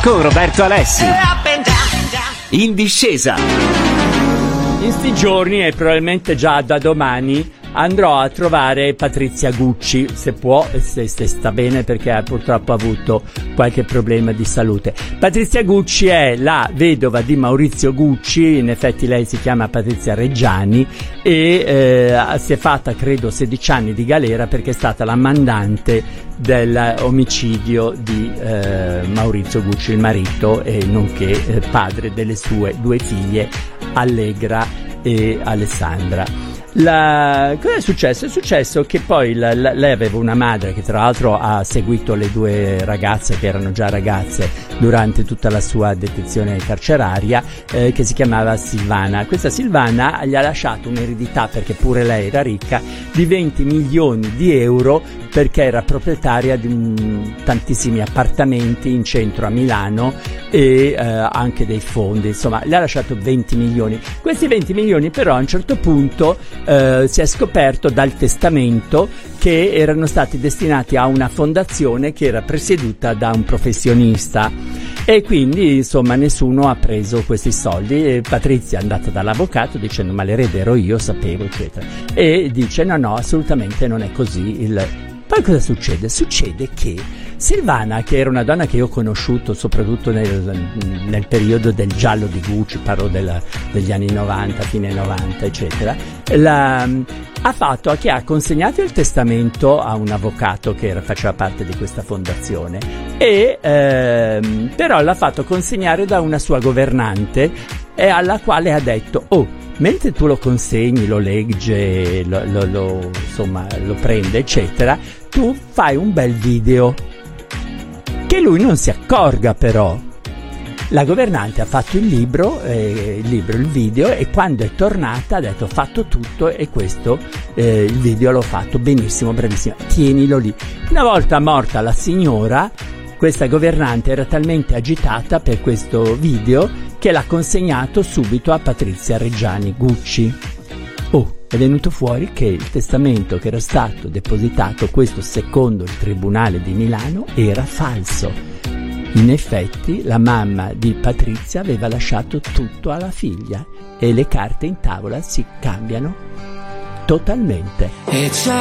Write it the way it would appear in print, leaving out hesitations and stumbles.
con Roberto Alessi. In discesa. In sti giorni e probabilmente già da domani andrò a trovare Patrizia Gucci, se può e se sta bene, perché ha purtroppo avuto qualche problema di salute. Patrizia Gucci è la vedova di Maurizio Gucci, in effetti lei si chiama Patrizia Reggiani e si è fatta credo 16 anni di galera perché è stata la mandante dell'omicidio di Maurizio Gucci, il marito e nonché padre delle sue 2 figlie, Allegra e Alessandra. Cosa è successo? È successo che poi lei aveva una madre che tra l'altro ha seguito le 2 ragazze che erano già ragazze durante tutta la sua detenzione carceraria, che si chiamava Silvana. Questa Silvana gli ha lasciato un'eredità, perché pure lei era ricca, di 20 milioni di euro, perché era proprietaria di tantissimi appartamenti in centro a Milano e anche dei fondi, insomma gli ha lasciato 20 milioni. Questi 20 milioni però a un certo punto si è scoperto dal testamento che erano stati destinati a una fondazione che era presieduta da un professionista e quindi insomma nessuno ha preso questi soldi e Patrizia è andata dall'avvocato dicendo ma l'erede ero io, sapevo eccetera, e dice no assolutamente non è così. Poi cosa succede? Succede che Silvana, che era una donna che io ho conosciuto soprattutto nel periodo del giallo di Gucci, parlo degli anni 90, fine 90 eccetera, ha consegnato il testamento a un avvocato che faceva parte di questa fondazione e però l'ha fatto consegnare da una sua governante e alla quale ha detto mentre tu lo consegni, lo legge, lo prende eccetera, tu fai un bel video che lui non si accorga. Però la governante ha fatto il video e quando è tornata ha detto ho fatto tutto e questo il video l'ho fatto benissimo, bravissimo, tienilo lì. Una volta morta la signora, questa governante era talmente agitata per questo video che l'ha consegnato subito a Patrizia Reggiani Gucci. È venuto fuori che il testamento che era stato depositato, questo secondo il Tribunale di Milano, era falso. In effetti la mamma di Patrizia aveva lasciato tutto alla figlia e le carte in tavola si cambiano totalmente.